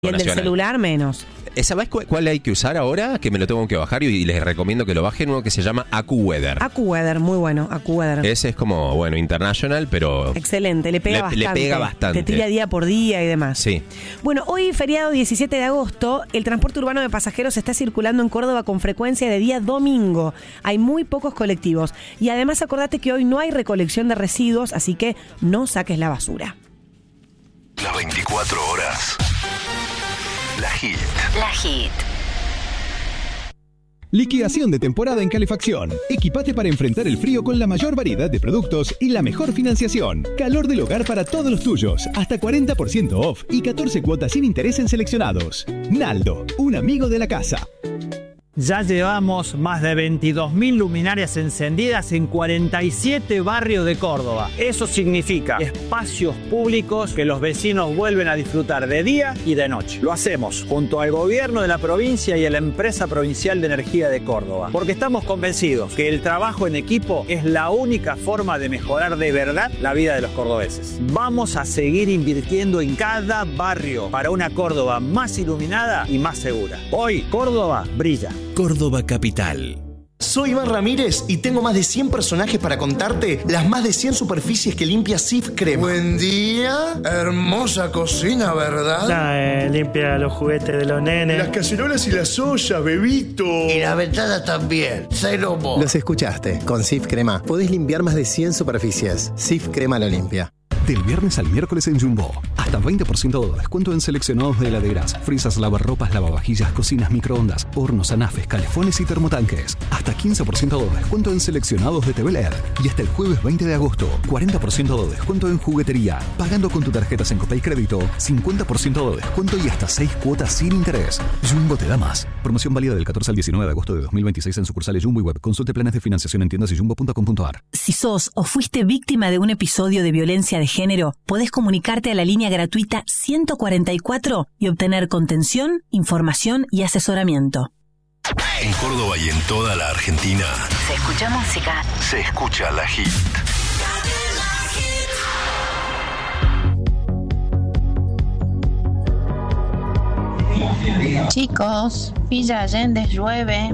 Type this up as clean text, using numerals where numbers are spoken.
Y el del celular menos. ¿Sabés cuál hay que usar ahora? Que me lo tengo que bajar y les recomiendo que lo bajen, uno que se llama AccuWeather. AccuWeather, muy bueno, AccuWeather. Ese es como, bueno, international, pero... Excelente, le pega bastante. Le pega bastante. Te tira día por día y demás. Sí. Bueno, hoy, feriado 17 de agosto, el transporte urbano de pasajeros está circulando en Córdoba con frecuencia de día domingo. Hay muy pocos colectivos. Y además acordate que hoy no hay recolección de residuos, así que no saques la basura. Las 24 horas. La Hit. La Hit. Liquidación de temporada en calefacción. Equipate para enfrentar el frío con la mayor variedad de productos y la mejor financiación. Calor del hogar para todos los tuyos. Hasta 40% off y 14 cuotas sin interés en seleccionados. Naldo, un amigo de la casa. Ya llevamos más de 22.000 luminarias encendidas en 47 barrios de Córdoba. Eso significa espacios públicos que los vecinos vuelven a disfrutar de día y de noche. Lo hacemos junto al gobierno de la provincia y a la empresa provincial de energía de Córdoba, porque estamos convencidos que el trabajo en equipo es la única forma de mejorar de verdad la vida de los cordobeses. Vamos a seguir invirtiendo en cada barrio para una Córdoba más iluminada y más segura. Hoy, Córdoba brilla. Córdoba Capital. Soy Iván Ramírez y tengo más de 100 personajes para contarte las más de 100 superficies que limpia Cif Crema. Buen día, hermosa cocina, ¿verdad? Limpia los juguetes de los nenes. Las cacerolas y las ollas, bebito. Y las ventanas también, cero mo. Los escuchaste, con Cif Crema podés limpiar más de 100 superficies. Cif Crema lo limpia. Del viernes al miércoles en Jumbo. Hasta 20% de descuento en seleccionados de heladeras, frisas, lavarropas, lavavajillas, cocinas, microondas, hornos, anafes, calefones y termotanques. Hasta 15% de descuento en seleccionados de TV LED. Y hasta el jueves 20 de agosto, 40% de descuento en juguetería. Pagando con tu tarjeta Sencopay Crédito, 50% de descuento y hasta 6 cuotas sin interés. Jumbo te da más. Promoción válida del 14 al 19 de agosto de 2026 en sucursales Jumbo y web. Consulte planes de financiación en tiendas y jumbo.com.ar. Si sos o fuiste víctima de un episodio de violencia de género, podés comunicarte a la línea gratuita 144 y obtener contención, información y asesoramiento. En Córdoba y en toda la Argentina. Se escucha música. Se escucha La Hit. Chicos, Villa Allende llueve.